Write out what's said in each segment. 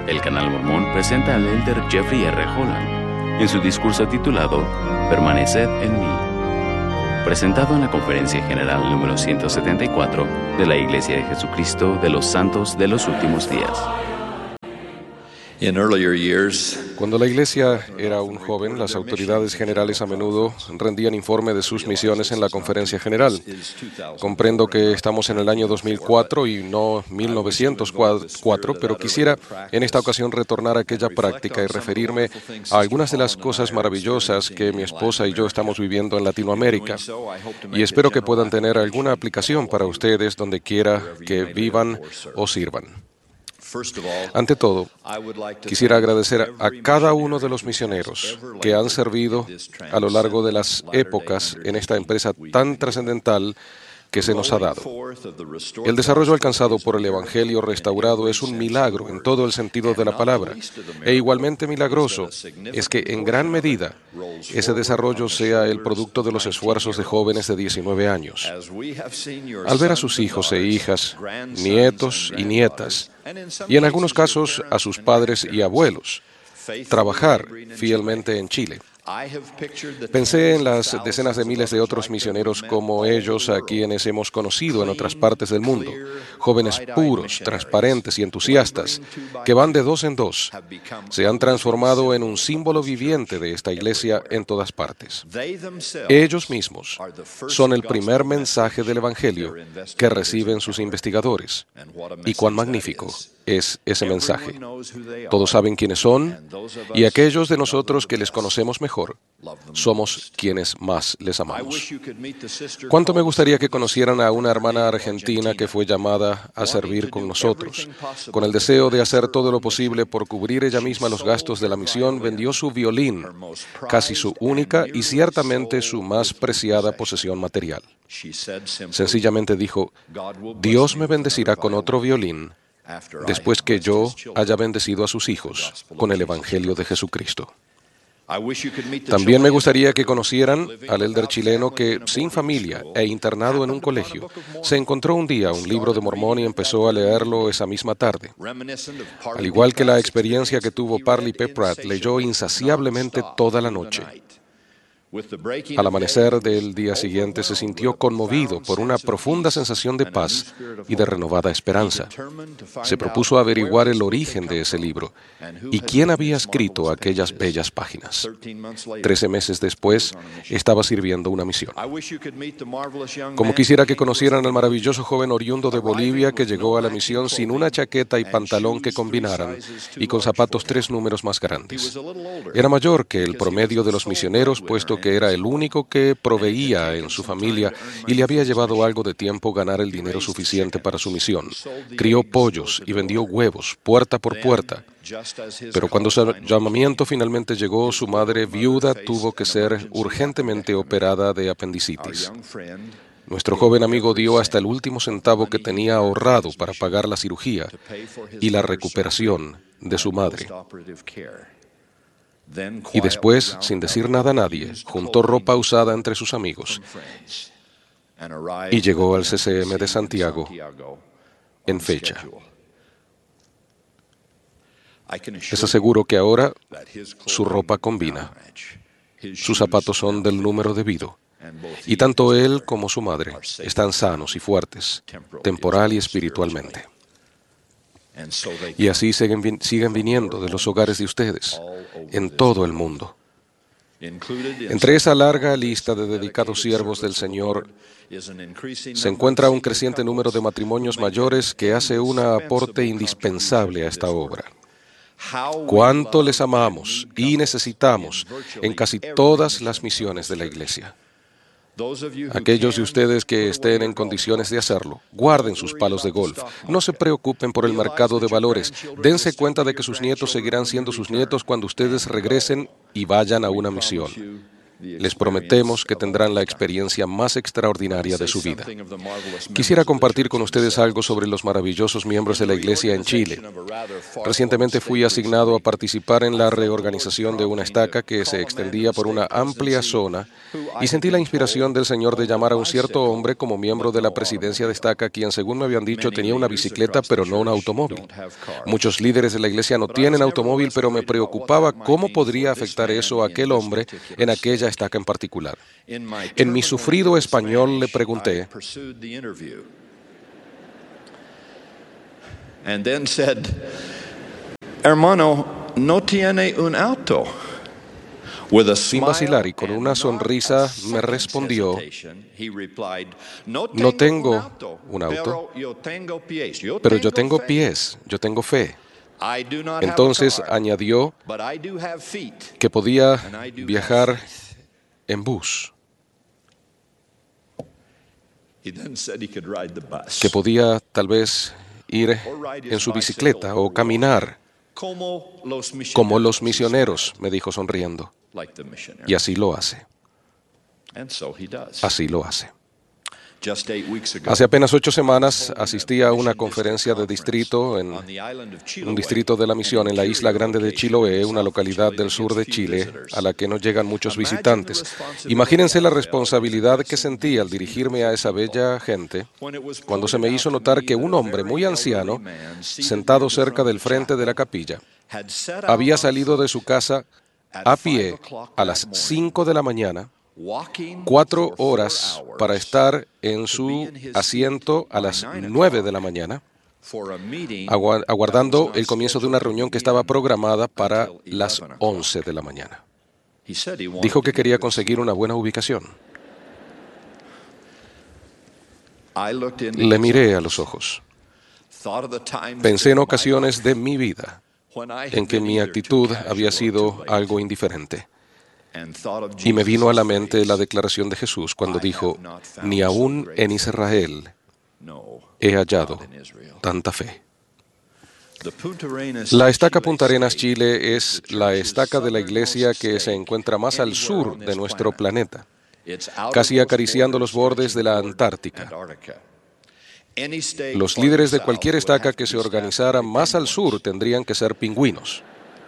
El Canal Mormón presenta al elder Jeffrey R. Holland en su discurso titulado Permaneced en mí, presentado en la Conferencia General número 174 de la Iglesia de Jesucristo de los Santos de los Últimos Días. Cuando la iglesia era un joven, las autoridades generales a menudo rendían informe de sus misiones en la conferencia general. Comprendo que estamos en el año 2004 y no 1904, pero quisiera en esta ocasión retornar a aquella práctica y referirme a algunas de las cosas maravillosas que mi esposa y yo estamos viviendo en Latinoamérica. Y espero que puedan tener alguna aplicación para ustedes donde quiera que vivan o sirvan. Ante todo, quisiera agradecer a cada uno de los misioneros que han servido a lo largo de las épocas en esta empresa tan trascendental que se nos ha dado. El desarrollo alcanzado por el Evangelio restaurado es un milagro en todo el sentido de la palabra, e igualmente milagroso es que en gran medida ese desarrollo sea el producto de los esfuerzos de jóvenes de 19 años. Al ver a sus hijos e hijas, nietos y nietas, y en algunos casos a sus padres y abuelos, trabajar fielmente en Chile, pensé en las decenas de miles de otros misioneros como ellos a quienes hemos conocido en otras partes del mundo, jóvenes puros, transparentes y entusiastas, que van de dos en dos, se han transformado en un símbolo viviente de esta iglesia en todas partes. Ellos mismos son el primer mensaje del Evangelio que reciben sus investigadores. Y cuán magnífico es ese mensaje. Todos saben quiénes son, y aquellos de nosotros que les conocemos mejor, somos quienes más les amamos. Cuánto me gustaría que conocieran a una hermana argentina que fue llamada a servir con nosotros. Con el deseo de hacer todo lo posible por cubrir ella misma los gastos de la misión, vendió su violín, casi su única y ciertamente su más preciada posesión material. Sencillamente dijo: Dios me bendecirá con otro violín después que yo haya bendecido a sus hijos con el Evangelio de Jesucristo. También me gustaría que conocieran al elder chileno que, sin familia e internado en un colegio, se encontró un día un libro de Mormón y empezó a leerlo esa misma tarde. Al igual que la experiencia que tuvo Parley P. Pratt, leyó insaciablemente toda la noche. Al amanecer del día siguiente se sintió conmovido por una profunda sensación de paz y de renovada esperanza. Se propuso averiguar el origen de ese libro y quién había escrito aquellas bellas páginas. 13 meses después, estaba sirviendo una misión. Como quisiera que conocieran al maravilloso joven oriundo de Bolivia que llegó a la misión sin una chaqueta y pantalón que combinaran y con zapatos 3 números más grandes. Era mayor que el promedio de los misioneros, puesto que era el único que proveía en su familia y le había llevado algo de tiempo ganar el dinero suficiente para su misión. Crió pollos y vendió huevos puerta por puerta. Pero cuando su llamamiento finalmente llegó, su madre viuda tuvo que ser urgentemente operada de apendicitis. Nuestro joven amigo dio hasta el último centavo que tenía ahorrado para pagar la cirugía y la recuperación de su madre. Y después, sin decir nada a nadie, juntó ropa usada entre sus amigos y llegó al CCM de Santiago en fecha. Les aseguro que ahora su ropa combina. Sus zapatos son del número debido. Y tanto él como su madre están sanos y fuertes, temporal y espiritualmente. Y así siguen viniendo de los hogares de ustedes, en todo el mundo. Entre esa larga lista de dedicados siervos del Señor, se encuentra un creciente número de matrimonios mayores que hace un aporte indispensable a esta obra. Cuánto les amamos y necesitamos en casi todas las misiones de la Iglesia. Aquellos de ustedes que estén en condiciones de hacerlo, guarden sus palos de golf. No se preocupen por el mercado de valores. Dense cuenta de que sus nietos seguirán siendo sus nietos cuando ustedes regresen y vayan a una misión. Les prometemos que tendrán la experiencia más extraordinaria de su vida. Quisiera compartir con ustedes algo sobre los maravillosos miembros de la Iglesia en Chile. Recientemente fui asignado a participar en la reorganización de una estaca que se extendía por una amplia zona y sentí la inspiración del Señor de llamar a un cierto hombre como miembro de la presidencia de estaca, quien, según me habían dicho, tenía una bicicleta pero no un automóvil. Muchos líderes de la Iglesia no tienen automóvil, pero me preocupaba cómo podría afectar eso a aquel hombre en aquella estaca en particular. En mi sufrido español le pregunté, hermano, ¿no tiene un auto? Sin vacilar y con una sonrisa me respondió, no tengo un auto, pero yo tengo pies, yo tengo fe. Entonces añadió que podía viajar en bus, que podía tal vez ir en su bicicleta o caminar como los misioneros, me dijo sonriendo. Y así lo hace. Así lo hace. Hace apenas 8 semanas asistí a una conferencia de distrito en un distrito de la misión en la isla grande de Chiloé, una localidad del sur de Chile a la que no llegan muchos visitantes. Imagínense la responsabilidad que sentí al dirigirme a esa bella gente cuando se me hizo notar que un hombre muy anciano, sentado cerca del frente de la capilla, había salido de su casa a pie a las 5 de la mañana, 4 horas para estar en su asiento a las 9 de la mañana, aguardando el comienzo de una reunión que estaba programada para las 11 de la mañana. Dijo que quería conseguir una buena ubicación. Le miré a los ojos. Pensé en ocasiones de mi vida en que mi actitud había sido algo indiferente. Y me vino a la mente la declaración de Jesús cuando dijo, ni aún en Israel he hallado tanta fe. La estaca Punta Arenas, Chile, es la estaca de la iglesia que se encuentra más al sur de nuestro planeta, casi acariciando los bordes de la Antártica. Los líderes de cualquier estaca que se organizara más al sur tendrían que ser pingüinos.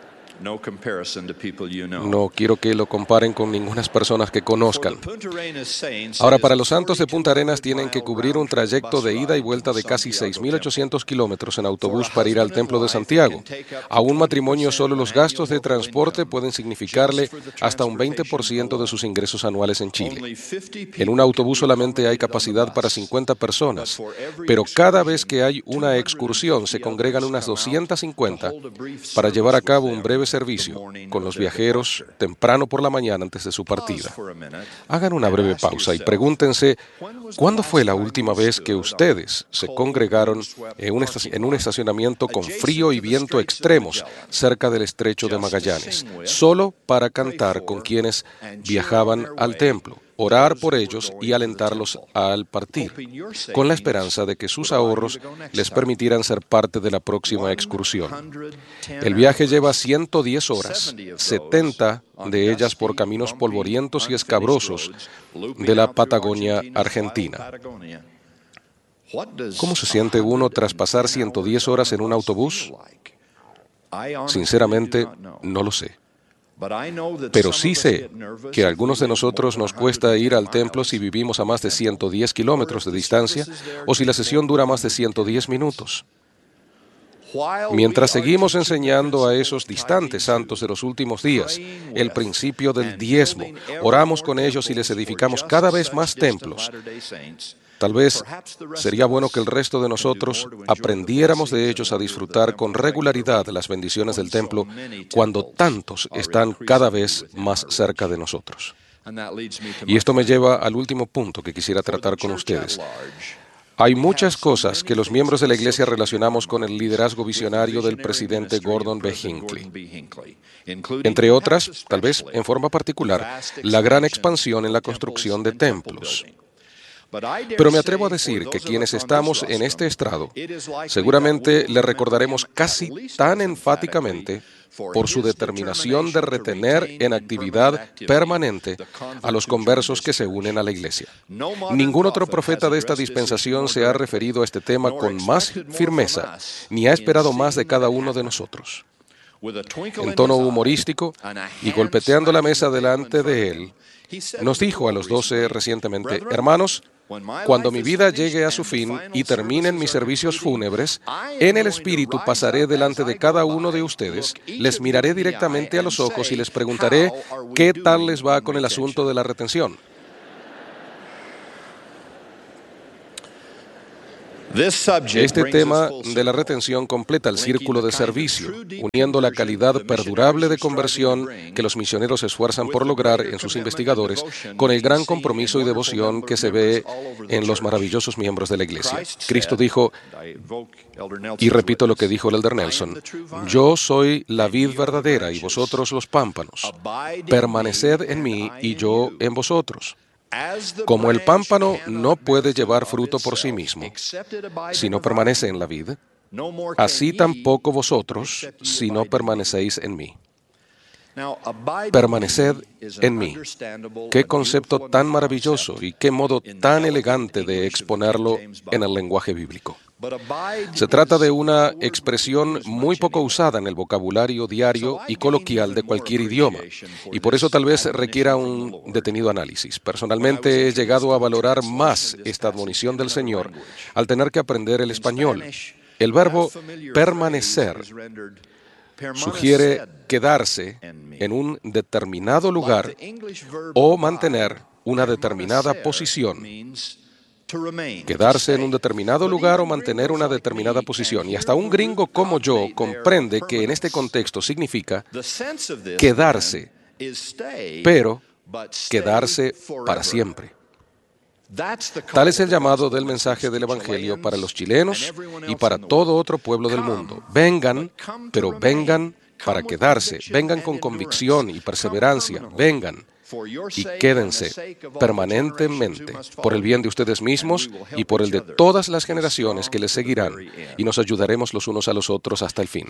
No quiero que lo comparen con ninguna personas que conozcan. Ahora, para los santos de Punta Arenas tienen que cubrir un trayecto de ida y vuelta de casi 6.800 kilómetros en autobús para ir al Templo de Santiago. A un matrimonio solo los gastos de transporte pueden significarle hasta un 20% de sus ingresos anuales en Chile. En un autobús solamente hay capacidad para 50 personas, pero cada vez que hay una excursión se congregan unas 250 para llevar a cabo un breve servicio con los viajeros temprano por la mañana antes de su partida. Hagan una breve pausa y pregúntense, ¿cuándo fue la última vez que ustedes se congregaron en un estacionamiento con frío y viento extremos cerca del Estrecho de Magallanes, solo para cantar con quienes viajaban al templo, orar por ellos y alentarlos al partir, con la esperanza de que sus ahorros les permitieran ser parte de la próxima excursión? El viaje lleva 110 horas, 70 de ellas por caminos polvorientos y escabrosos de la Patagonia Argentina. ¿Cómo se siente uno tras pasar 110 horas en un autobús? Sinceramente, no lo sé. Pero sí sé que a algunos de nosotros nos cuesta ir al templo si vivimos a más de 110 kilómetros de distancia o si la sesión dura más de 110 minutos. Mientras seguimos enseñando a esos distantes santos de los últimos días el principio del diezmo, oramos con ellos y les edificamos cada vez más templos. Tal vez sería bueno que el resto de nosotros aprendiéramos de ellos a disfrutar con regularidad las bendiciones del templo cuando tantos están cada vez más cerca de nosotros. Y esto me lleva al último punto que quisiera tratar con ustedes. Hay muchas cosas que los miembros de la Iglesia relacionamos con el liderazgo visionario del presidente Gordon B. Hinckley. Entre otras, tal vez en forma particular, la gran expansión en la construcción de templos. Pero me atrevo a decir que quienes estamos en este estrado, seguramente le recordaremos casi tan enfáticamente por su determinación de retener en actividad permanente a los conversos que se unen a la Iglesia. Ningún otro profeta de esta dispensación se ha referido a este tema con más firmeza, ni ha esperado más de cada uno de nosotros. En tono humorístico y golpeteando la mesa delante de él, nos dijo a los 12 recientemente: hermanos, cuando mi vida llegue a su fin y terminen mis servicios fúnebres, en el Espíritu pasaré delante de cada uno de ustedes, les miraré directamente a los ojos y les preguntaré qué tal les va con el asunto de la retención. Este tema de la retención completa el círculo de servicio, uniendo la calidad perdurable de conversión que los misioneros se esfuerzan por lograr en sus investigadores con el gran compromiso y devoción que se ve en los maravillosos miembros de la Iglesia. Cristo dijo, y repito lo que dijo el elder Nelson: yo soy la vid verdadera y vosotros los pámpanos. Permaneced en mí y yo en vosotros. Como el pámpano no puede llevar fruto por sí mismo si no permanece en la vid, así tampoco vosotros si no permanecéis en mí. Permaneced en mí. Qué concepto tan maravilloso y qué modo tan elegante de exponerlo en el lenguaje bíblico. Se trata de una expresión muy poco usada en el vocabulario diario y coloquial de cualquier idioma, y por eso tal vez requiera un detenido análisis. Personalmente he llegado a valorar más esta admonición del Señor al tener que aprender el español. El verbo permanecer sugiere quedarse en un determinado lugar o mantener una determinada posición. Quedarse en un determinado lugar o mantener una determinada posición. Y hasta un gringo como yo comprende que en este contexto significa quedarse, pero quedarse para siempre. Tal es el llamado del mensaje del Evangelio para los chilenos y para todo otro pueblo del mundo. Vengan, pero vengan para quedarse. Vengan con convicción y perseverancia. Vengan y quédense permanentemente por el bien de ustedes mismos y por el de todas las generaciones que les seguirán, y nos ayudaremos los unos a los otros hasta el fin.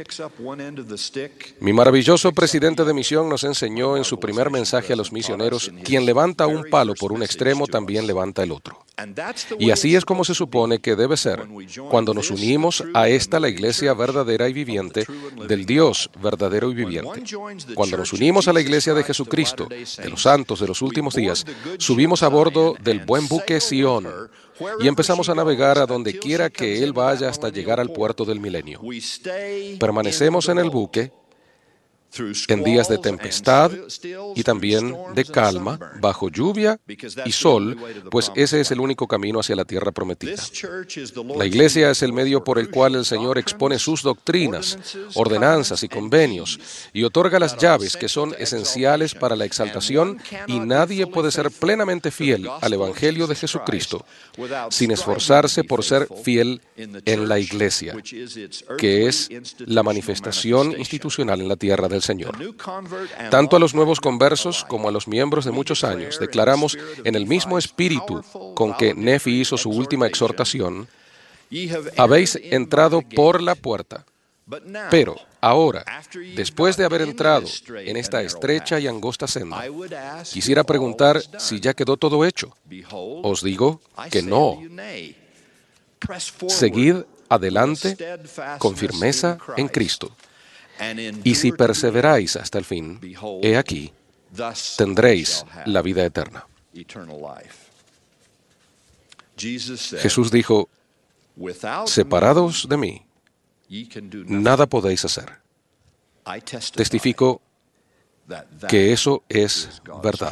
Mi maravilloso presidente de misión nos enseñó en su primer mensaje a los misioneros: quien levanta un palo por un extremo también levanta el otro. Y así es como se supone que debe ser cuando nos unimos a esta, la Iglesia verdadera y viviente del Dios verdadero y viviente. Cuando nos unimos a la Iglesia de Jesucristo, de los santos de los últimos días, subimos a bordo del buen buque Sion y empezamos a navegar a donde quiera que Él vaya hasta llegar al puerto del milenio. Permanecemos en el buque en días de tempestad y también de calma, bajo lluvia y sol, pues ese es el único camino hacia la tierra prometida. La Iglesia es el medio por el cual el Señor expone sus doctrinas, ordenanzas y convenios y otorga las llaves que son esenciales para la exaltación, y nadie puede ser plenamente fiel al Evangelio de Jesucristo sin esforzarse por ser fiel en la Iglesia, que es la manifestación institucional en la tierra del Señor. Tanto a los nuevos conversos como a los miembros de muchos años declaramos en el mismo espíritu con que Nefi hizo su última exhortación: habéis entrado por la puerta. Pero ahora, después de haber entrado en esta estrecha y angosta senda, quisiera preguntar si ya quedó todo hecho. Os digo que no. Seguid adelante con firmeza en Cristo. Y si perseveráis hasta el fin, he aquí, tendréis la vida eterna. Jesús dijo: separados de mí, nada podéis hacer. Testifico que eso es verdad.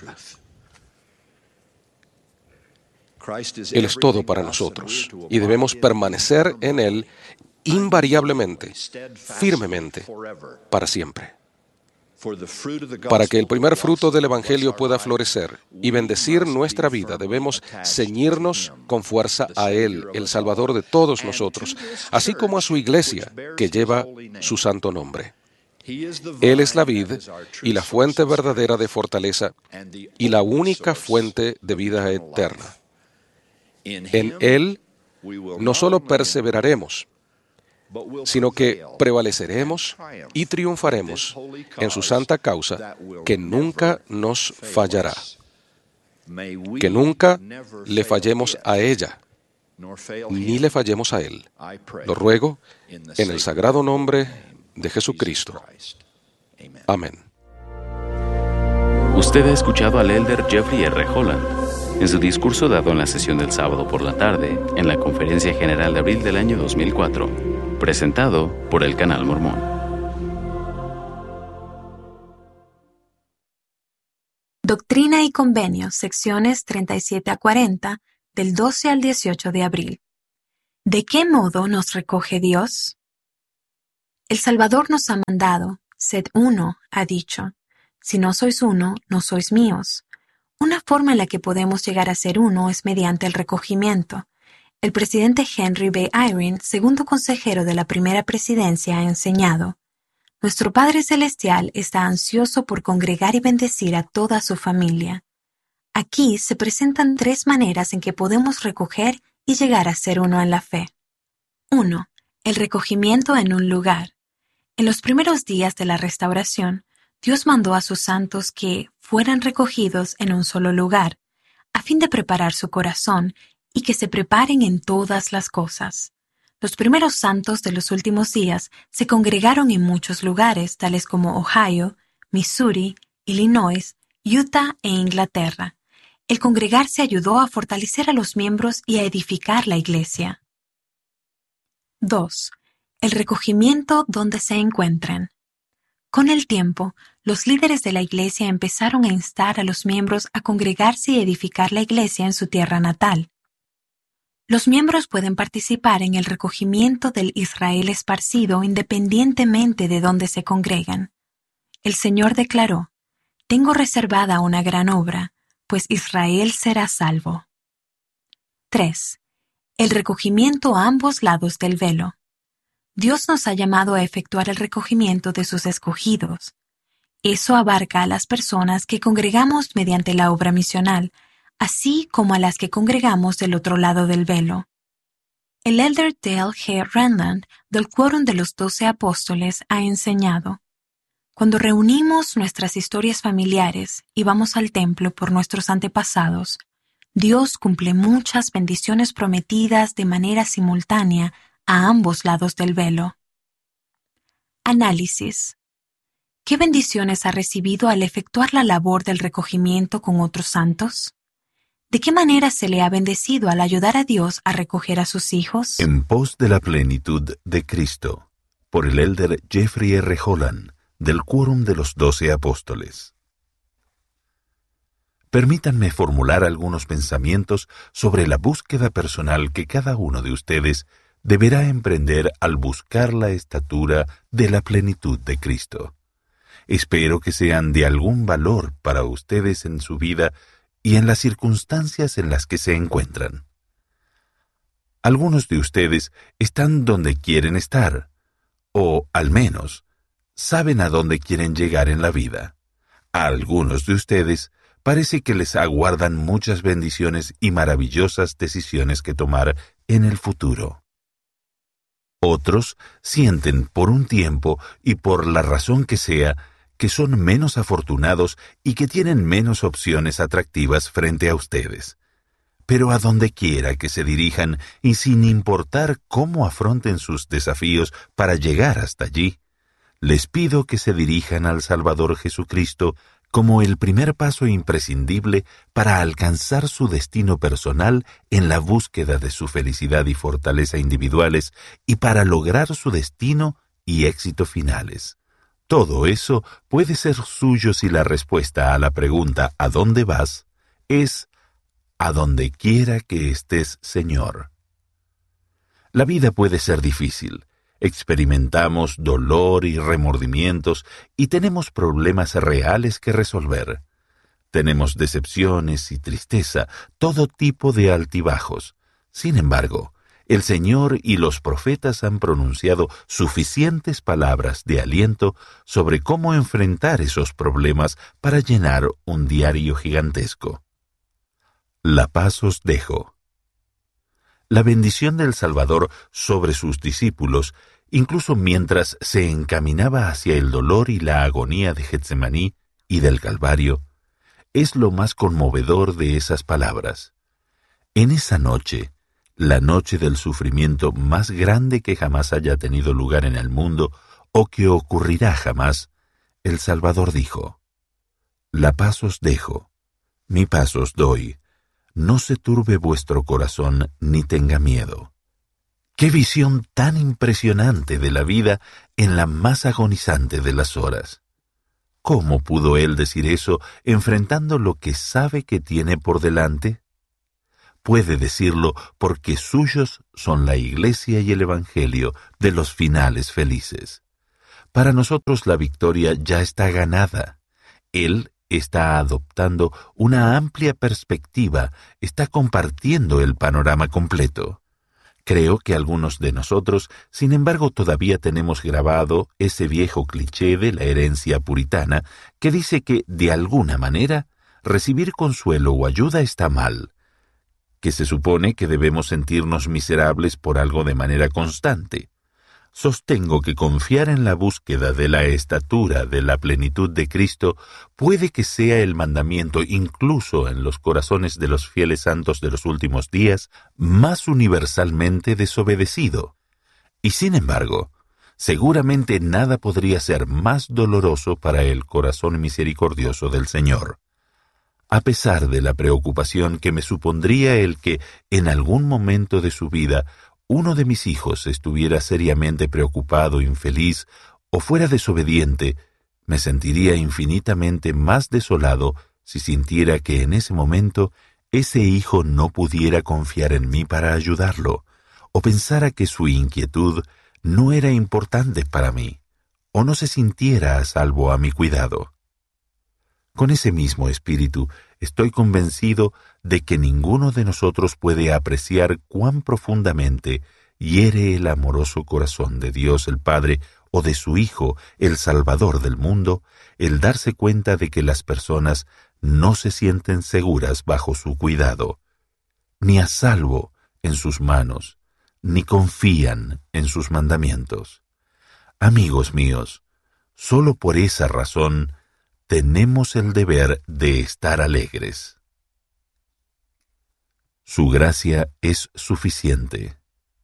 Él es todo para nosotros y debemos permanecer en Él invariablemente, firmemente, para siempre. Para que el primer fruto del Evangelio pueda florecer y bendecir nuestra vida, debemos ceñirnos con fuerza a Él, el Salvador de todos nosotros, así como a su Iglesia, que lleva su santo nombre. Él es la vid y la fuente verdadera de fortaleza y la única fuente de vida eterna. En Él no solo perseveraremos, sino que prevaleceremos y triunfaremos en su santa causa, que nunca nos fallará. Que nunca le fallemos a ella, ni le fallemos a Él. Lo ruego en el sagrado nombre de Jesucristo. Amén. Usted ha escuchado al elder Jeffrey R. Holland en su discurso dado en la sesión del sábado por la tarde en la Conferencia General de abril del año 2004, presentado por el Canal Mormón. Doctrina y Convenios, secciones 37 a 40, del 12 al 18 de abril. ¿De qué modo nos recoge Dios? El Salvador nos ha mandado, sed uno, ha dicho. Si no sois uno, no sois míos. Una forma en la que podemos llegar a ser uno es mediante el recogimiento. El presidente Henry B. Eyring, segundo consejero de la primera presidencia, ha enseñado: nuestro Padre Celestial está ansioso por congregar y bendecir a toda su familia. Aquí se presentan 3 maneras en que podemos recoger y llegar a ser uno en la fe. 1. El recogimiento en un lugar. En los primeros días de la restauración, Dios mandó a sus santos que fueran recogidos en un solo lugar, a fin de preparar su corazón y que se preparen en todas las cosas. Los primeros santos de los últimos días se congregaron en muchos lugares, tales como Ohio, Missouri, Illinois, Utah e Inglaterra. El congregarse ayudó a fortalecer a los miembros y a edificar la iglesia. 2. El recogimiento donde se encuentren. Con el tiempo, los líderes de la iglesia empezaron a instar a los miembros a congregarse y edificar la iglesia en su tierra natal. Los miembros pueden participar en el recogimiento del Israel esparcido independientemente de dónde se congregan. El Señor declaró: «Tengo reservada una gran obra, pues Israel será salvo». 3. El recogimiento a ambos lados del velo. Dios nos ha llamado a efectuar el recogimiento de sus escogidos. Eso abarca a las personas que congregamos mediante la obra misional, así como a las que congregamos del otro lado del velo. El elder Dale G. Renland, del Quórum de los 12 Apóstoles, ha enseñado: cuando reunimos nuestras historias familiares y vamos al templo por nuestros antepasados, Dios cumple muchas bendiciones prometidas de manera simultánea a ambos lados del velo. Análisis. ¿Qué bendiciones ha recibido al efectuar la labor del recogimiento con otros santos? ¿De qué manera se le ha bendecido al ayudar a Dios a recoger a sus hijos? En pos de la plenitud de Cristo, por el elder Jeffrey R. Holland, del Quórum de los 12 Apóstoles. Permítanme formular algunos pensamientos sobre la búsqueda personal que cada uno de ustedes deberá emprender al buscar la estatura de la plenitud de Cristo. Espero que sean de algún valor para ustedes en su vida y en las circunstancias en las que se encuentran. Algunos de ustedes están donde quieren estar, o al menos saben a dónde quieren llegar en la vida. A algunos de ustedes parece que les aguardan muchas bendiciones y maravillosas decisiones que tomar en el futuro. Otros sienten por un tiempo y por la razón que sea que son menos afortunados y que tienen menos opciones atractivas frente a ustedes. Pero a donde quiera que se dirijan y sin importar cómo afronten sus desafíos para llegar hasta allí, les pido que se dirijan al Salvador Jesucristo como el primer paso imprescindible para alcanzar su destino personal en la búsqueda de su felicidad y fortaleza individuales y para lograr su destino y éxito finales. Todo eso puede ser suyo si la respuesta a la pregunta ¿a dónde vas? Es «a donde quiera que estés, Señor». La vida puede ser difícil. Experimentamos dolor y remordimientos y tenemos problemas reales que resolver. Tenemos decepciones y tristeza, todo tipo de altibajos. Sin embargo, el Señor y los profetas han pronunciado suficientes palabras de aliento sobre cómo enfrentar esos problemas para llenar un diario gigantesco. La paz os dejo. La bendición del Salvador sobre sus discípulos, incluso mientras se encaminaba hacia el dolor y la agonía de Getsemaní y del Calvario, es lo más conmovedor de esas palabras. En esa noche, la noche del sufrimiento más grande que jamás haya tenido lugar en el mundo o que ocurrirá jamás, el Salvador dijo: «La paz os dejo, mi paz os doy. No se turbe vuestro corazón ni tenga miedo». ¡Qué visión tan impresionante de la vida en la más agonizante de las horas! ¿Cómo pudo él decir eso enfrentando lo que sabe que tiene por delante? Puede decirlo porque suyos son la Iglesia y el Evangelio de los finales felices. Para nosotros la victoria ya está ganada. Él está adoptando una amplia perspectiva, está compartiendo el panorama completo. Creo que algunos de nosotros, sin embargo, todavía tenemos grabado ese viejo cliché de la herencia puritana que dice que, de alguna manera, recibir consuelo o ayuda está mal, que se supone que debemos sentirnos miserables por algo de manera constante. Sostengo que confiar en la búsqueda de la estatura de la plenitud de Cristo puede que sea el mandamiento, incluso en los corazones de los fieles santos de los últimos días, más universalmente desobedecido. Y sin embargo, seguramente nada podría ser más doloroso para el corazón misericordioso del Señor. A pesar de la preocupación que me supondría el que, en algún momento de su vida, uno de mis hijos estuviera seriamente preocupado, infeliz o fuera desobediente, me sentiría infinitamente más desolado si sintiera que en ese momento ese hijo no pudiera confiar en mí para ayudarlo, o pensara que su inquietud no era importante para mí, o no se sintiera a salvo a mi cuidado. Con ese mismo espíritu, estoy convencido de que ninguno de nosotros puede apreciar cuán profundamente hiere el amoroso corazón de Dios el Padre o de su Hijo, el Salvador del mundo, el darse cuenta de que las personas no se sienten seguras bajo su cuidado, ni a salvo en sus manos, ni confían en sus mandamientos. Amigos míos, solo por esa razón tenemos el deber de estar alegres. Su gracia es suficiente.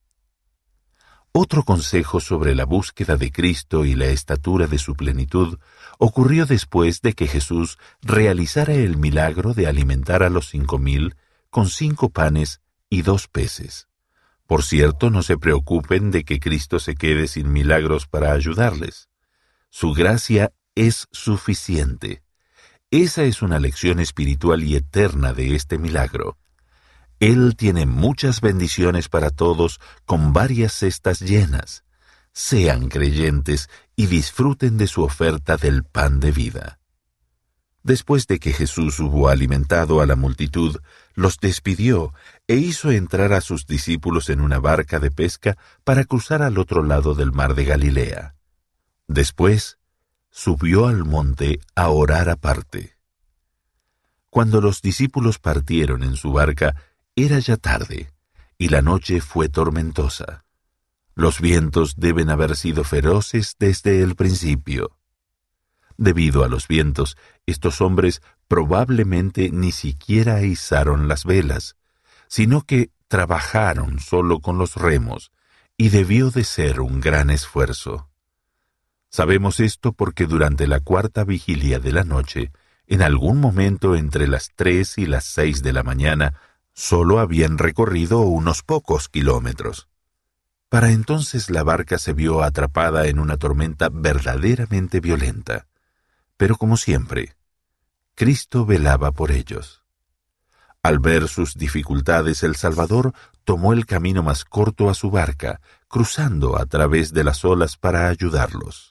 Otro consejo sobre la búsqueda de Cristo y la estatura de su plenitud ocurrió después de que Jesús realizara el milagro de alimentar a los 5,000 con 5 panes y 2 peces. Por cierto, no se preocupen de que Cristo se quede sin milagros para ayudarles. Su gracia es suficiente. Esa es una lección espiritual y eterna de este milagro. Él tiene muchas bendiciones para todos con varias cestas llenas. Sean creyentes y disfruten de su oferta del pan de vida. Después de que Jesús hubo alimentado a la multitud, los despidió e hizo entrar a sus discípulos en una barca de pesca para cruzar al otro lado del mar de Galilea. Después, subió al monte a orar aparte. Cuando los discípulos partieron en su barca, era ya tarde, y la noche fue tormentosa. Los vientos deben haber sido feroces desde el principio. Debido a los vientos, estos hombres probablemente ni siquiera izaron las velas, sino que trabajaron solo con los remos, y debió de ser un gran esfuerzo. Sabemos esto porque durante la 4ª vigilia de la noche, en algún momento entre las 3 y las 6 de la mañana, solo habían recorrido unos pocos kilómetros. Para entonces la barca se vio atrapada en una tormenta verdaderamente violenta. Pero como siempre, Cristo velaba por ellos. Al ver sus dificultades, el Salvador tomó el camino más corto a su barca, cruzando a través de las olas para ayudarlos.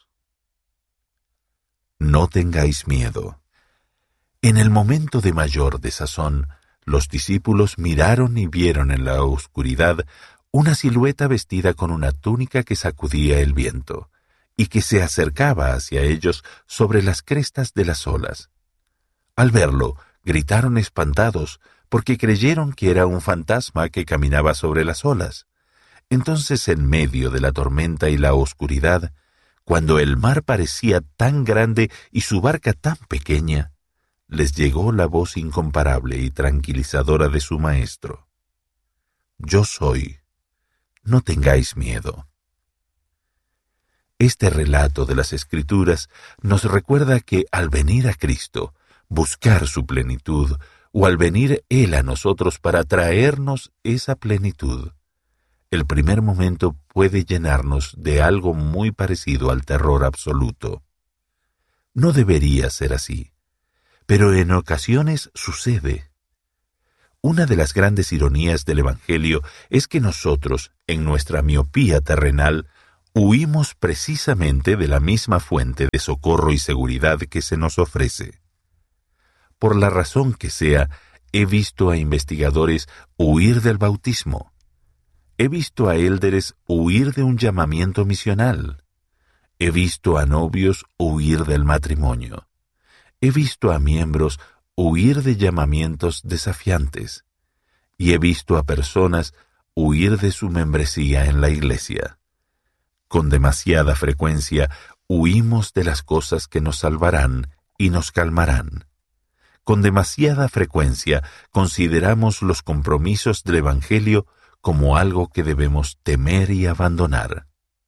No tengáis miedo. En el momento de mayor desazón, los discípulos miraron y vieron en la oscuridad una silueta vestida con una túnica que sacudía el viento y que se acercaba hacia ellos sobre las crestas de las olas. Al verlo, gritaron espantados, porque creyeron que era un fantasma que caminaba sobre las olas. Entonces, en medio de la tormenta y la oscuridad, cuando el mar parecía tan grande y su barca tan pequeña, les llegó la voz incomparable y tranquilizadora de su maestro. Yo soy. No tengáis miedo. Este relato de las Escrituras nos recuerda que al venir a Cristo, buscar su plenitud, o al venir Él a nosotros para traernos esa plenitud, el primer momento puede llenarnos de algo muy parecido al terror absoluto. No debería ser así, pero en ocasiones sucede. Una de las grandes ironías del Evangelio es que nosotros, en nuestra miopía terrenal, huimos precisamente de la misma fuente de socorro y seguridad que se nos ofrece. Por la razón que sea, he visto a investigadores huir del bautismo. He visto a élderes huir de un llamamiento misional. He visto a novios huir del matrimonio. He visto a miembros huir de llamamientos desafiantes. Y he visto a personas huir de su membresía en la iglesia. Con demasiada frecuencia huimos de las cosas que nos salvarán y nos calmarán. Con demasiada frecuencia consideramos los compromisos del Evangelio como algo que debemos temer y abandonar.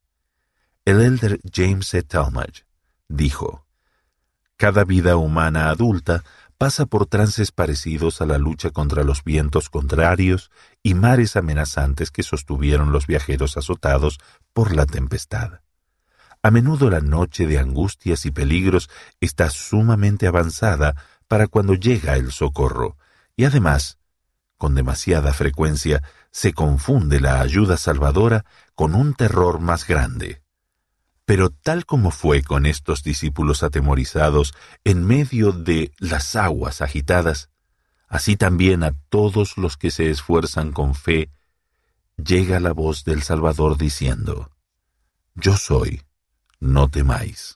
El elder James C. Talmage dijo: cada vida humana adulta pasa por trances parecidos a la lucha contra los vientos contrarios y mares amenazantes que sostuvieron los viajeros azotados por la tempestad. A menudo la noche de angustias y peligros está sumamente avanzada para cuando llega el socorro, y además, con demasiada frecuencia, se confunde la ayuda salvadora con un terror más grande. Pero tal como fue con estos discípulos atemorizados en medio de las aguas agitadas, así también a todos los que se esfuerzan con fe, llega la voz del Salvador diciendo: Yo soy, no temáis.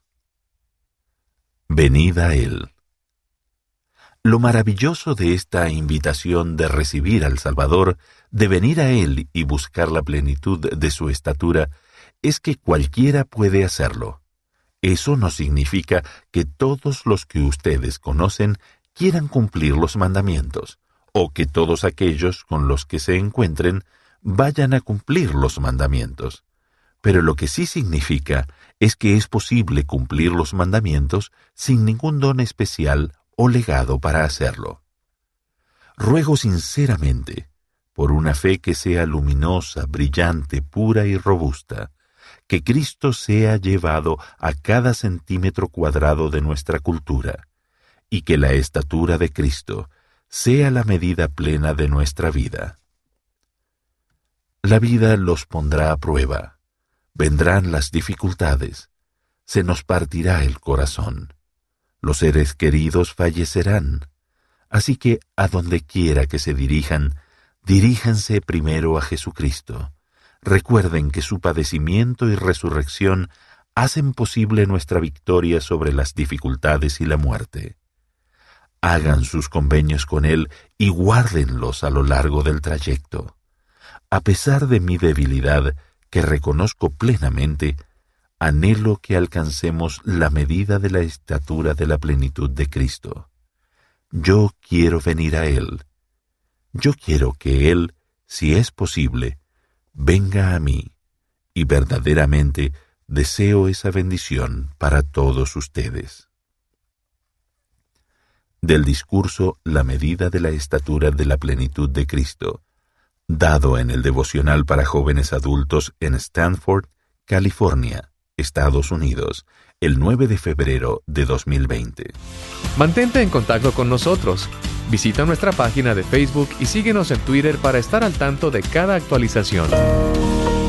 Venid a Él. Lo maravilloso de esta invitación de recibir al Salvador, de venir a Él y buscar la plenitud de su estatura, es que cualquiera puede hacerlo. Eso no significa que todos los que ustedes conocen quieran cumplir los mandamientos, o que todos aquellos con los que se encuentren vayan a cumplir los mandamientos. Pero lo que sí significa es que es posible cumplir los mandamientos sin ningún don especial o legado para hacerlo. Ruego sinceramente, por una fe que sea luminosa, brillante, pura y robusta, que Cristo sea llevado a cada centímetro cuadrado de nuestra cultura, y que la estatura de Cristo sea la medida plena de nuestra vida. La vida los pondrá a prueba, vendrán las dificultades, se nos partirá el corazón. Los seres queridos fallecerán, así que a donde quiera que se dirijan, diríjanse primero a Jesucristo. Recuerden que su padecimiento y resurrección hacen posible nuestra victoria sobre las dificultades y la muerte. Hagan sus convenios con Él y guárdenlos a lo largo del trayecto. A pesar de mi debilidad, que reconozco plenamente, anhelo que alcancemos la medida de la estatura de la plenitud de Cristo. Yo quiero venir a Él. Yo quiero que Él, si es posible, venga a mí, y verdaderamente deseo esa bendición para todos ustedes. Del discurso La medida de la estatura de la plenitud de Cristo, dado en el devocional para jóvenes adultos en Stanford, California, Estados Unidos, el 9 de febrero de 2020. Mantente en contacto con nosotros. Visita nuestra página de Facebook y síguenos en Twitter para estar al tanto de cada actualización.